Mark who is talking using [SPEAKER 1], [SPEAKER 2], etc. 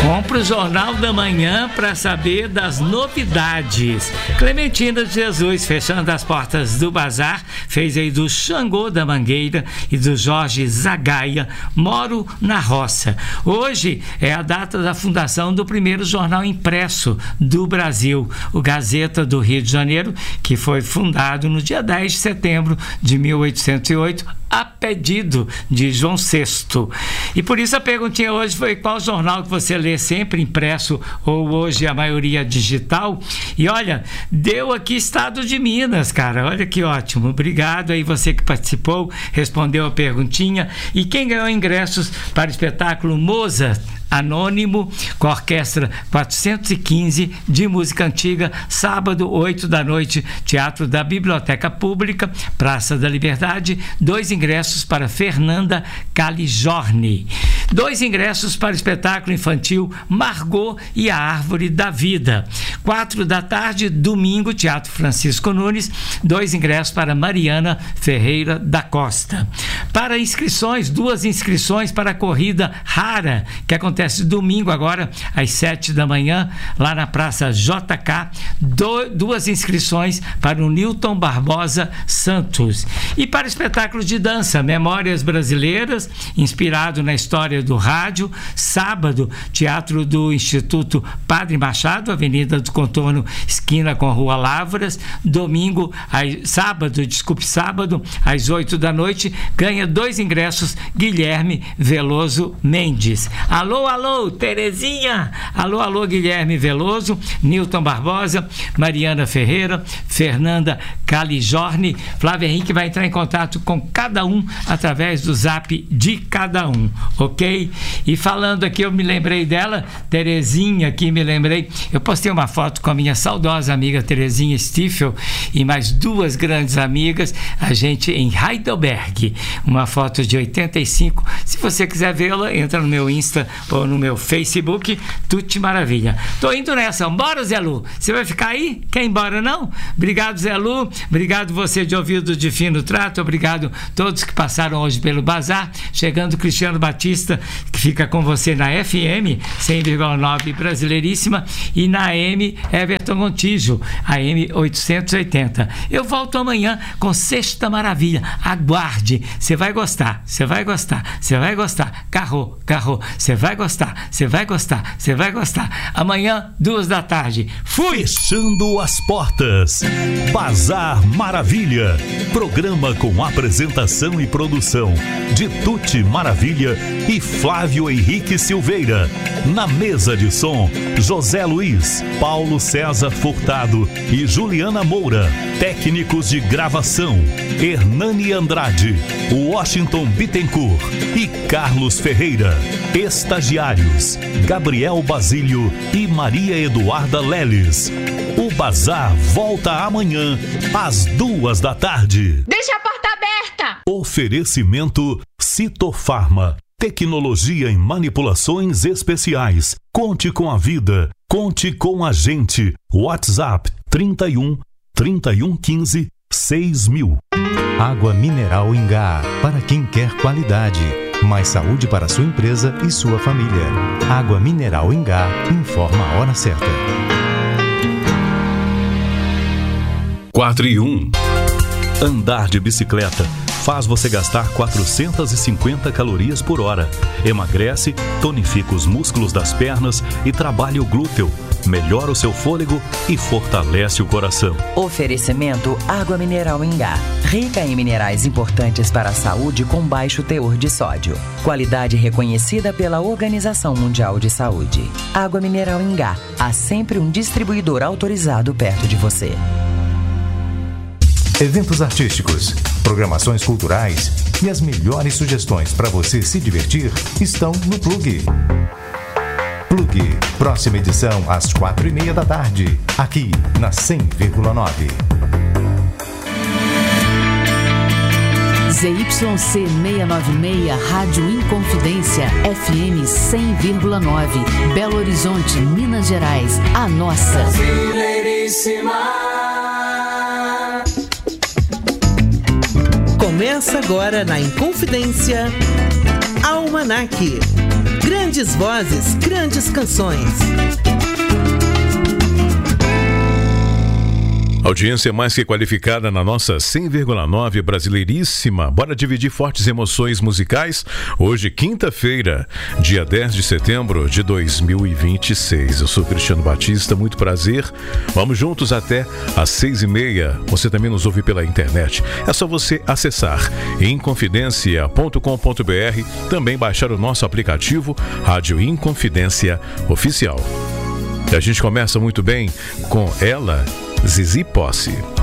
[SPEAKER 1] Compre o Jornal da Manhã para saber das novidades. Clementina de Jesus, fechando as portas do bazar, fez aí do Xangô da Mangueira e do Jorge Zagaia, Moro na Roça. Hoje é a data da fundação do primeiro jornal impresso do Brasil, o Gazeta do Rio de Janeiro, que foi fundado no dia 10 de setembro de 1808, a pedido de João VI. E por isso a perguntinha hoje foi: qual jornal que você lê sempre impresso ou hoje a maioria digital? E olha, deu aqui Estado de Minas, cara, olha que ótimo. Obrigado aí você que participou, respondeu a perguntinha. E quem ganhou ingressos para o espetáculo Mozart Anônimo, com a Orquestra 415 de música antiga, sábado, 8 da noite, Teatro da Biblioteca Pública, Praça da Liberdade. 2 ingressos para Fernanda Calijorni. 2 ingressos para o espetáculo infantil Margot e a Árvore da Vida. 4 da tarde, domingo, Teatro Francisco Nunes. 2 ingressos para Mariana Ferreira da Costa. Para inscrições, 2 inscrições para a corrida Rara, que acontece domingo agora às 7 da manhã, lá na Praça JK. 2 inscrições para o Newton Barbosa Santos. E para o espetáculo de dança Memórias Brasileiras, inspirado na história do rádio, sábado, Teatro do Instituto Padre Machado, Avenida do Contorno, esquina com a Rua Lavras. Sábado, às 8 da noite, ganha 2 ingressos, Guilherme Veloso Mendes. Alô, Terezinha! Alô, Guilherme Veloso, Newton Barbosa, Mariana Ferreira, Fernanda Calijorni. Flávio Henrique vai entrar em contato com cada um através do zap de cada um, ok? E falando aqui, eu me lembrei dela, Terezinha, aqui me lembrei, eu postei uma foto com a minha saudosa amiga Terezinha Stiefel e mais 2 grandes amigas, a gente em Heidelberg, uma foto de 85. Se você quiser vê-la, entra no meu Insta ou no meu Facebook, tudo maravilha. Tô indo nessa, bora, Zé Lu, você vai ficar aí? Quer ir embora não? Obrigado, Zé Lu, obrigado você de ouvido de fino trato, obrigado todos que passaram hoje pelo bazar, chegando Cristiano Batista, que fica com você na FM 100,9 Brasileiríssima e na AM Everton Gontijo, AM 880. Eu volto amanhã com Sexta Maravilha, aguarde, você vai gostar, Carro, você vai gostar. Amanhã, 2 da tarde. Fui!
[SPEAKER 2] Fechando as portas. Bazar Maravilha. Programa com apresentação e produção de Tuti Maravilha e Flávio Henrique Silveira. Na mesa de som, José Luiz, Paulo César Furtado e Juliana Moura. Técnicos de gravação, Hernani Andrade, Washington Bittencourt e Carlos Ferreira. Estagiários, Gabriel Basílio e Maria Eduarda Leles. O Bazar volta amanhã às 2 da tarde.
[SPEAKER 3] Deixa a porta aberta!
[SPEAKER 2] Oferecimento Citofarma. Tecnologia em manipulações especiais. Conte com a vida. Conte com a gente. WhatsApp 31 15 6000.
[SPEAKER 4] Água mineral Ingá. Para quem quer qualidade. Mais saúde para sua empresa e sua família. Água mineral Ingá. Informa a hora certa.
[SPEAKER 2] 4:1. Andar de bicicleta faz você gastar 450 calorias por hora. Emagrece, tonifica os músculos das pernas e trabalha o glúteo. Melhora o seu fôlego e fortalece o coração.
[SPEAKER 5] Oferecimento Água Mineral Ingá. Rica em minerais importantes para a saúde com baixo teor de sódio. Qualidade reconhecida pela Organização Mundial de Saúde. Água Mineral Ingá. Há sempre um distribuidor autorizado perto de você.
[SPEAKER 4] Eventos artísticos, programações culturais e as melhores sugestões para você se divertir estão no Plug. Plug, próxima edição às 4:30 da tarde, aqui na 100,9.
[SPEAKER 6] ZYC 696, Rádio Inconfidência, FM 100,9, Belo Horizonte, Minas Gerais, a nossa.
[SPEAKER 7] Brasileiríssima. Começa agora na Inconfidência, Almanac.
[SPEAKER 3] Grandes vozes, grandes canções.
[SPEAKER 8] Audiência mais que qualificada na nossa 100,9 brasileiríssima. Bora dividir fortes emoções musicais? Hoje, quinta-feira, dia 10 de setembro de 2026. Eu sou Cristiano Batista, muito prazer. Vamos juntos até às 6h30. Você também nos ouve pela internet. É só você acessar inconfidencia.com.br, também baixar o nosso aplicativo Rádio Inconfidência Oficial. E a gente começa muito bem com ela, Zizi Posse.